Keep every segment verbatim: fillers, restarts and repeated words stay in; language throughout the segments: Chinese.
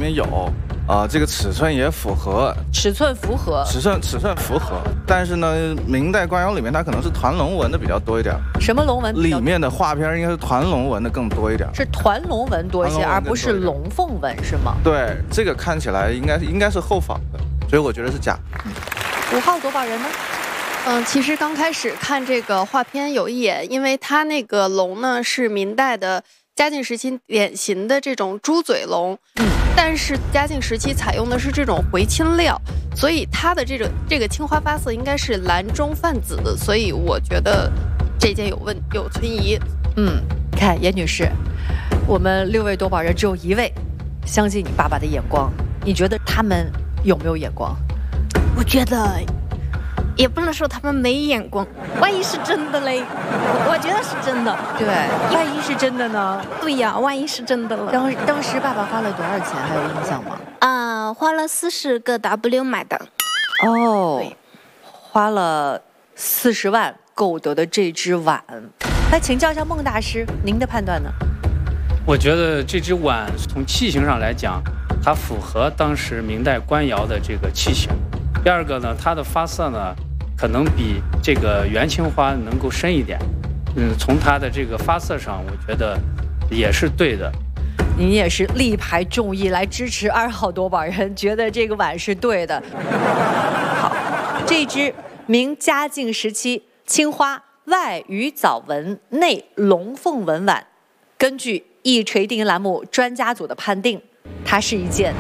面有，呃，这个尺寸也符合， 尺寸符合， 尺寸尺寸符合，但是呢，明代官窑里面它可能是团龙纹的比较多一点。 什么龙纹？ 里面的画片应该是团龙纹的更多一点， 是团龙纹多一些，而不是龙凤纹，是吗？ 对，这个看起来应该应该是后仿的，所以我觉得是假。嗯、 五号夺宝人呢？ 嗯，其实刚开始看这个画片有一眼，因为它那个龙呢是明代的嘉靖时期典型的这种猪嘴龙，嗯，但是嘉靖时期采用的是这种回青料，所以它的这个这个青花发色应该是蓝中泛紫，所以我觉得这件有问有存疑。 嗯，看严女士，我们六位夺宝人只有一位相信你爸爸的眼光，你觉得他们有没有眼光？ 我觉得。也不能说他们没眼光，万一是真的嘞？我觉得是真的。 对，万一是真的呢？ 对呀，万一是真的了。 当当时爸爸花了多少钱？还有印象吗？ 啊、呃，花了四十个 W 买的。 哦，花了四十万购得的这只碗。来请教一下孟大师，您的判断呢？ 我觉得这只碗从器型上来讲，它符合当时明代官窑的这个器型。第二个呢，它的发色呢，可能比这个元青花能够深一点。嗯，从它的这个发色上，我觉得也是对的。 您也是力排众议来支持二号夺宝人，觉得这个碗是对的。好，这只明嘉靖时期青花外鱼藻纹内龙凤纹碗，根据一锤定音栏目专家组的判定，它是一件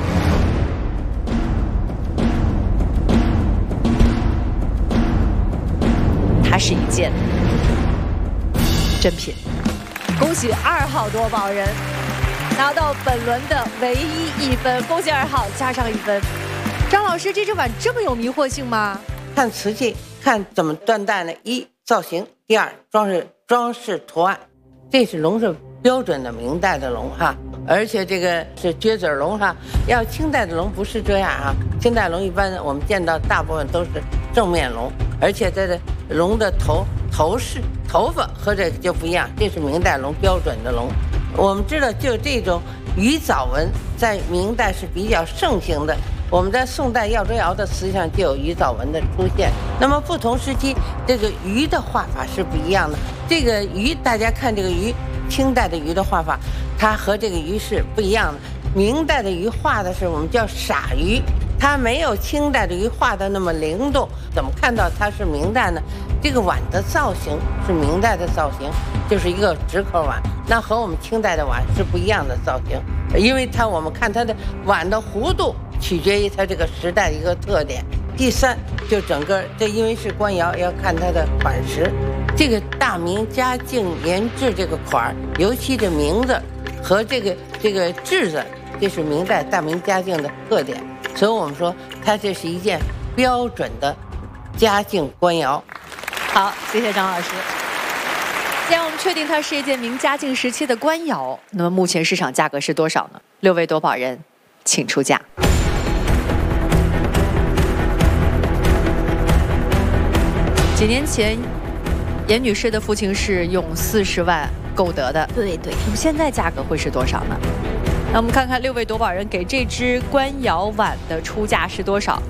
它是一件真品。恭喜二号夺宝人拿到本轮的唯一一分，恭喜二号加上一分。张老师，这只碗这么有迷惑性吗？ 看瓷器，看怎么断代呢？一造型，第二装饰装饰图案。这是龙是标准的明代的龙哈，而且这个是撅嘴龙哈。要清代的龙不是这样哈，清代龙一般我们见到大部分都是正面龙，而且这个龙的头头饰头发和这个就不一样，这是明代龙标准的龙。我们知道就这种鱼藻纹在明代是比较盛行的，我们在宋代耀州窑的瓷器上就有鱼藻纹的出现。那么不同时期这个鱼的画法是不一样的，这个鱼大家看这个鱼，清代的鱼的画法它和这个鱼是不一样的。明代的鱼画的是我们叫傻鱼，它没有清代的鱼画的那么灵动。怎么看到它是明代呢？这个碗的造型是明代的造型，就是一个直口碗，那和我们清代的碗是不一样的造型，因为它我们看它的碗的弧度取决于它这个时代的一个特点。第三，就整个这因为是官窑，要看它的款式。这个大明嘉靖年制这个款，尤其这名字和这个这个制字，这是明代大明嘉靖的特点，所以我们说它这是一件标准的嘉靖官窑。 好，谢谢张老师。既然我们确定它是一件明嘉靖时期的官窑，那么目前市场价格是多少呢？六位夺宝人，请出价。几年前，严女士的父亲是用四十万购得的， 对对。 那么现在价格会是多少呢？那我们看看六位夺宝人给这只官窑碗的出价是多少？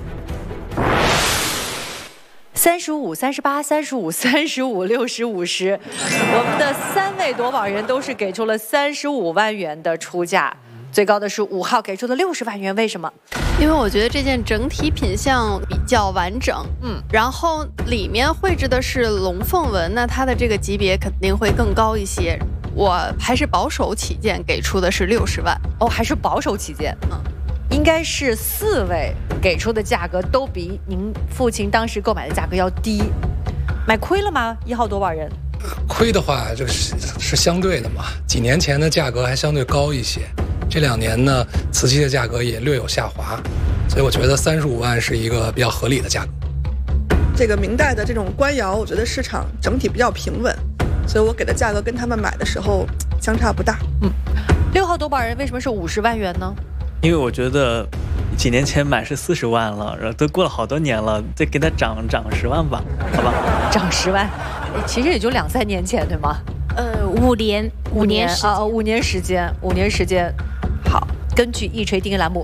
三十五、三十八、三十五、三十五、六十、五十，我们的三位夺宝人都是给出了三十五万元的出价，最高的是五号给出的六十万元，为什么？ 因为我觉得这件整体品相比较完整，嗯，然后里面绘制的是龙凤纹，那它的这个级别肯定会更高一些。我还是保守起见，给出的是六十万。 哦，还是保守起见，嗯。应该是四位给出的价格都比您父亲当时购买的价格要低，买亏了吗？一号夺宝人， 亏的话，这个是是相对的嘛。几年前的价格还相对高一些，这两年呢，瓷器的价格也略有下滑，所以我觉得三十五万是一个比较合理的价格。 这个明代的这种官窑，我觉得市场整体比较平稳，所以我给的价格跟他们买的时候相差不大。 嗯，六号夺宝人为什么是五十万元呢？ 因为我觉得几年前买是四十万了，然后都过了好多年了，再给它涨涨十万吧，好吧？ 涨十万，其实也就两三年前，对吗？ 呃，五年， 五年啊，五年时间，五年时间。好，根据一锤定音栏目